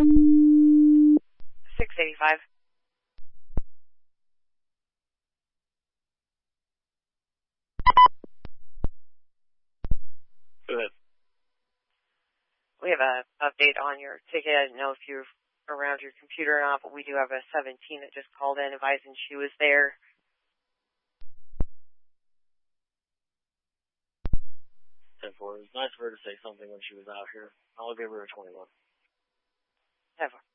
685. Go ahead. We have an update on your ticket. I didn't know if you're around your computer or not, but we do have a 17 that just called in advising she was there. 10-4. It was nice of her to say something when she was out here. I'll give her a 21. 10-4.